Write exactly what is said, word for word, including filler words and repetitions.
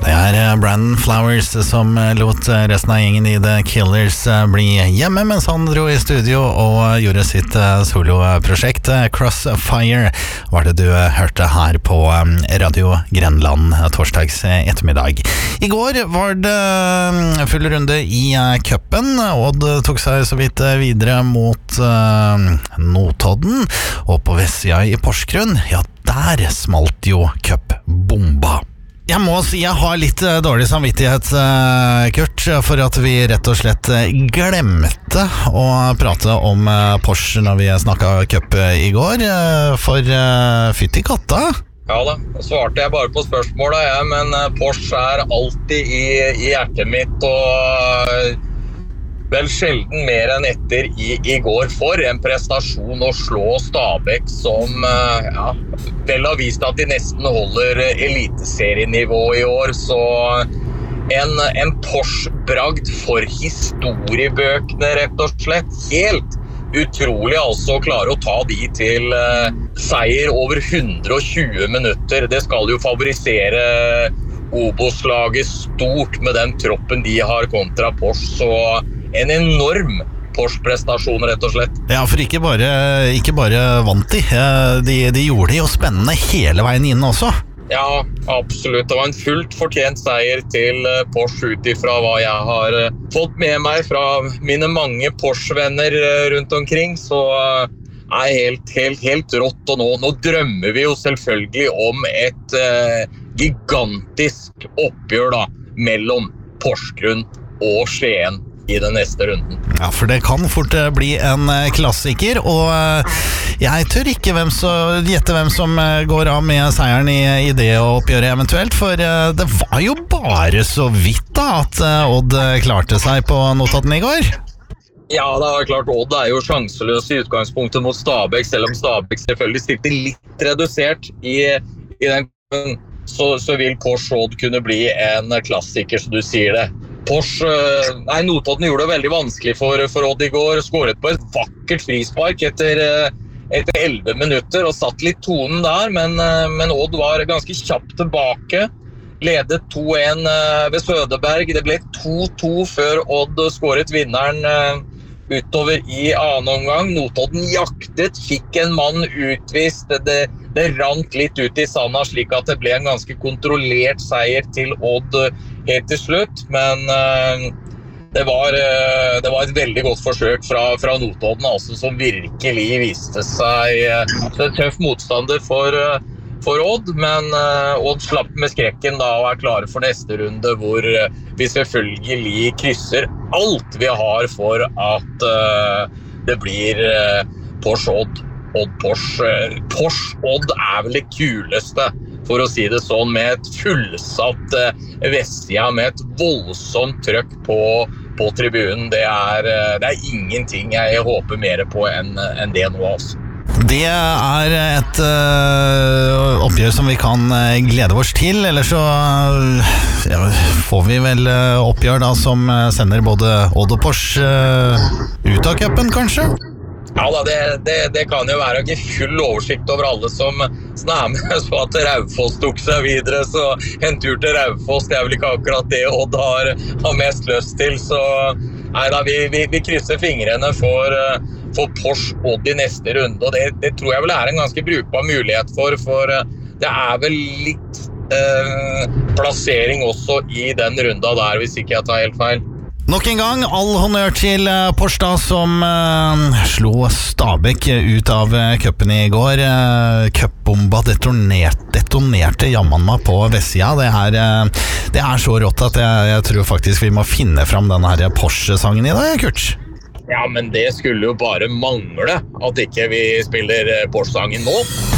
Det er Brandon Flowers som lot resten av gjengen i The Killers bli hjemme mens han dro i studio og gjorde sitt soloprosjekt Crossfire, var det du hørte her på Radio Grenland torsdags ettermiddag. I går var det full runde i cupen. Odd tok seg så vidt videre mot uh, Notodden, og på vestsida i Porsgrunn, ja, der smalt jo cupbomba. Jeg må si jeg har litt dårlig samvittighet, Kurt, for at vi rett og slett glemte å prate om Porsche når vi snakket cup i går, for fytti katta. Ja da, svarte jeg bare på spørsmålet, jeg, men Porsche er alltid i, i hjertet mitt, og vel sjelden mer enn etter i, i går for en prestasjon å slå Stabæk som ja, vel har vist at de nesten holder eliteserienivå i år, så en, en Porsche-bragd for historiebøkene rett og slett. Helt utrolig altså å klare å ta de til uh, seier over hundre og tjue minutter. Det skal jo favorisere Obos-laget stort med den troppen de har kontra Porsche, så en enorm Porsche-prestasjon rett og slett. Ja, for ikke bare, ikke bare vant de. de, de gjorde det jo spennende hele veien inn også. Ja, absolutt. Det var en fullt fortjent seier til Porsche ut ifra hva jeg har fått med meg fra mine mange Porsche-venner rundt omkring, så er helt, helt, helt rått. Og nå, nå drømmer vi jo selvfølgelig om et eh, gigantisk oppgjør da, mellom Porsgrunn og Skien i den neste runden. Ja, for det kan fort bli en klassiker, og jeg tør ikke hvem så, gjette hvem som går av med seieren i, i det oppgjøret eventuelt, for det var jo bare så vidt da at Odd klarte seg på Notodden i går. Ja, det er klart, Odd er jo sjanseløs i utgangspunktet mot Stabæk, selv om Stabæk selvfølgelig stilte litt redusert i, i den så, så vil Porsche Odd kunne bli en klassiker, så du sier det. Porsche, nei, Notodden gjorde det veldig vanskelig for, for Odd i går, skåret på et vakkert frispark etter, etter elleve minutter og satt litt tonen der, men, men Odd var ganske kjapt tilbake, ledet to en ved Sødeberg. Det ble to to før Odd skåret vinneren utover i annen omgang. Notodden jaktet, fikk en mann utvist, det, det rant litt ut i sanda slik at det ble en ganske kontrollert seier til Odd helt til slutt, men uh, det, var, uh, det var et veldig godt forsøk fra, fra Notodden, altså, som virkelig viste seg uh, en tøff motstander for, uh, for Odd, men uh, Odd slapp med skrekken da og er klare for neste runde, hvor uh, vi selvfølgelig krysser alt vi har for at uh, det blir uh, Porsche Odd. Odd Porsche. Porsche Odd er vel det kuleste, for å si det sånn, med et fullsatt uh, vestsida, med et voldsomt trøkk på, på tribunen. Det er, uh, det er ingenting jeg håper mer på enn, enn det nå, altså. Det er et uh, oppgjør som vi kan uh, glede oss til, eller så uh, ja, får vi vel uh, oppgjør da som uh, sender både Odd og Porsche uh, ut av cupen, kanskje? Ja da, det, det, det kan jo være ikke full oversikt over alle som, som er med, så at Raufoss tok seg videre, så en tur til Raufoss, det er vel ikke akkurat det Odd har, har mest lyst til, så nei da, vi, vi, vi krysser fingrene for, for Porsche Odd i neste runde, og det, det tror jeg vel er en ganske brukbar mulighet for, for det er vel litt eh, plassering også i den runda der, hvis ikke jeg tar helt feil. Nok en gang, all honnør til Porsche da, som uh, slo Stabæk ut av uh, cupen i går. Uh, Cupbomba detonerte, detonerte jammen meg på vestsida. Det er, uh, det er så rått at jeg, jeg tror faktisk vi må finne fram denne her Porsche-sangen i dag, Kurt. Ja, men det skulle jo bare mangle at ikke vi spiller Porsche-sangen nå.